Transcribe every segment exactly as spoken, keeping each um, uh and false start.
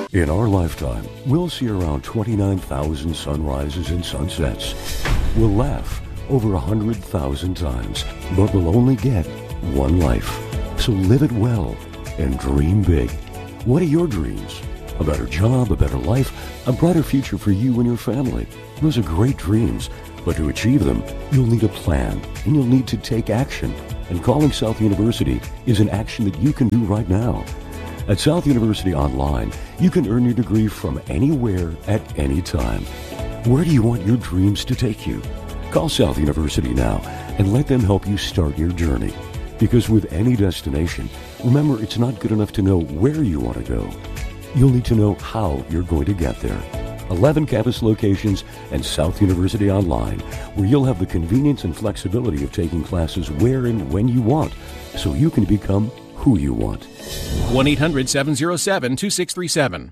In our lifetime, we'll see around twenty-nine thousand sunrises and sunsets. We'll laugh over one hundred thousand times, but we'll only get one life. So live it well and dream big. What are your dreams? A better job, a better life, a brighter future for you and your family. Those are great dreams, but to achieve them, you'll need a plan and you'll need to take action. And calling South University is an action that you can do right now. At South University Online, you can earn your degree from anywhere at any time. Where do you want your dreams to take you? Call South University now and let them help you start your journey. Because with any destination, remember, it's not good enough to know where you want to go. You'll need to know how you're going to get there. eleven campus locations and South University Online, where you'll have the convenience and flexibility of taking classes where and when you want, so you can become who you want. one eight hundred seven oh seven two six three seven.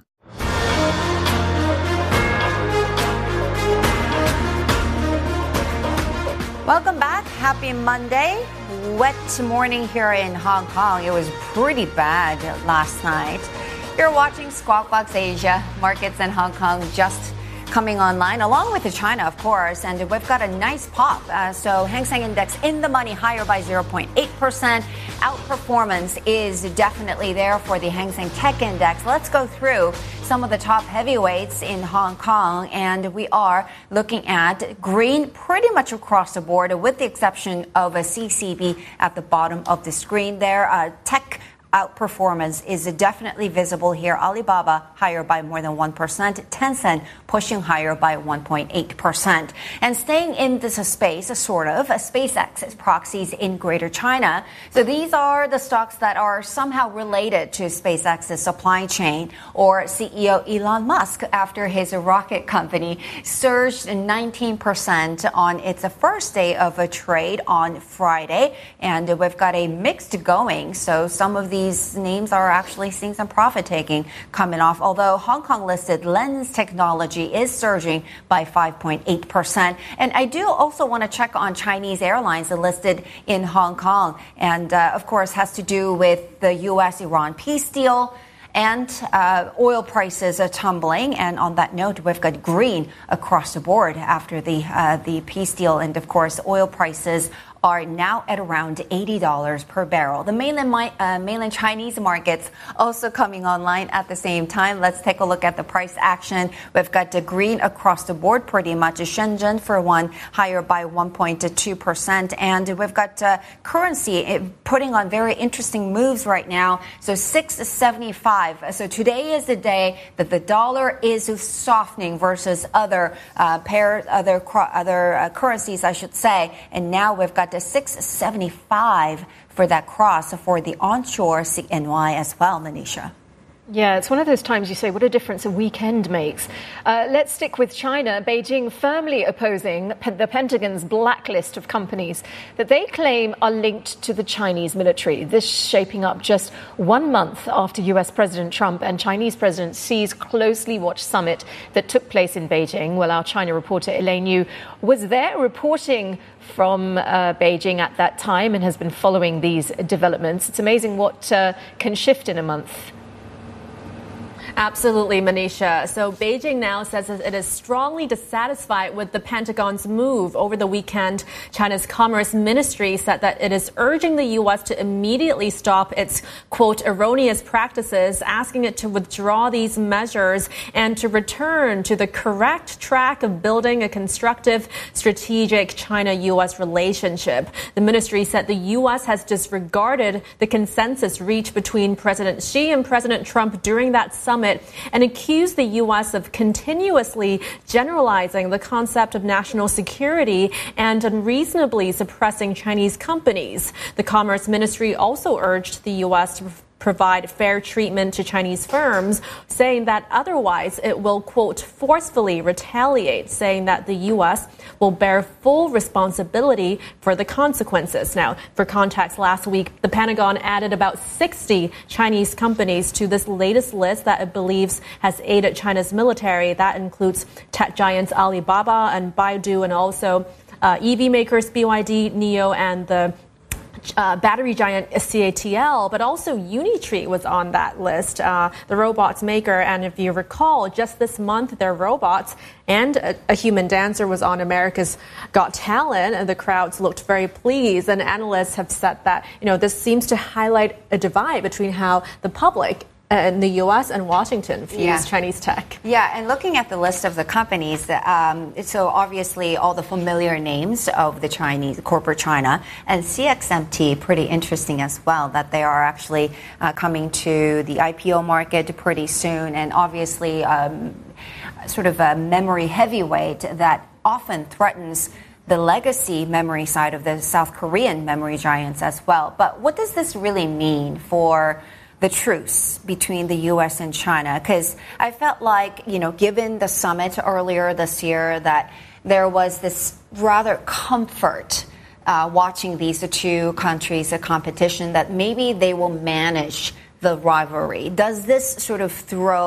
Welcome back. Happy Monday. Wet morning here in Hong Kong. It was pretty bad last night. You're watching Squawk Box Asia. Markets in Hong Kong just coming online, along with China, of course, and we've got a nice pop. Uh, so Hang Seng Index in the money, higher by zero point eight percent. Outperformance is definitely there for the Hang Seng Tech Index. Let's go through some of the top heavyweights in Hong Kong, and we are looking at green pretty much across the board, with the exception of a C C B at the bottom of the screen there. Uh, tech outperformance is definitely visible here. Alibaba higher by more than one percent. Tencent pushing higher by one point eight percent. And staying in this space, sort of, SpaceX proxies in Greater China. So these are the stocks that are somehow related to SpaceX's supply chain, or C E O Elon Musk, after his rocket company surged nineteen percent on its first day of a trade on Friday. And we've got a mixed going. So some of these These names are actually seeing some profit taking coming off, although Hong Kong listed Lens Technology is surging by five point eight percent. And I do also want to check on Chinese airlines listed in Hong Kong, and uh, of course has to do with the U S Iran peace deal and uh, oil prices are tumbling. And on that note, we've got green across the board after the uh, the peace deal, and of course oil prices are now at around eighty dollars per barrel. The mainland uh, mainland Chinese markets also coming online at the same time. Let's take a look at the price action. We've got the green across the board pretty much. Shenzhen, for one, higher by one point two percent. And we've got uh, currency putting on very interesting moves right now. So six seventy-five. So today is the day that the dollar is softening versus other uh, pairs, other, other uh, currencies, I should say. And now we've got six seventy-five for that cross for the onshore C N Y as well, Manisha. Yeah, it's one of those times you say, what a difference a weekend makes. Uh, let's stick with China. Beijing firmly opposing the Pentagon's blacklist of companies that they claim are linked to the Chinese military. This shaping up just one month after U S President Trump and Chinese President Xi's closely watched summit that took place in Beijing. Well, our China reporter Elaine Yu was there reporting from uh, Beijing at that time and has been following these developments. It's amazing what uh, can shift in a month. Absolutely, Manisha. So Beijing now says that it is strongly dissatisfied with the Pentagon's move over the weekend. China's Commerce Ministry said that it is urging the U S to immediately stop its, quote, erroneous practices, asking it to withdraw these measures and to return to the correct track of building a constructive, strategic China-U S relationship. The ministry said the U S has disregarded the consensus reached between President Xi and President Trump during that summit, and accused the U S of continuously generalizing the concept of national security and unreasonably suppressing Chinese companies. The Commerce Ministry also urged the U S to provide fair treatment to Chinese firms, saying that otherwise it will, quote, forcefully retaliate, saying that the U S will bear full responsibility for the consequences. Now, for context, last week, the Pentagon added about sixty Chinese companies to this latest list that it believes has aided China's military. That includes tech giants Alibaba and Baidu, and also uh, E V makers B Y D, N I O, and the Uh, battery giant C A T L, but also Unitree was on that list, uh, the robots maker. And if you recall, just this month, their robots and a, a human dancer was on America's Got Talent, and the crowds looked very pleased. And analysts have said that, you know, this seems to highlight a divide between how the public in the U S and Washington views yeah. Chinese tech. Yeah, and looking at the list of the companies, um, so obviously all the familiar names of the Chinese, corporate China, and C X M T, pretty interesting as well, that they are actually uh, coming to the I P O market pretty soon, and obviously um, sort of a memory heavyweight that often threatens the legacy memory side of the South Korean memory giants as well. But what does this really mean for the truce between the U S and China? Because I felt like, you know, given the summit earlier this year, that there was this rather comfort uh, watching these two countries, a competition, that maybe they will manage the rivalry. Does this sort of throw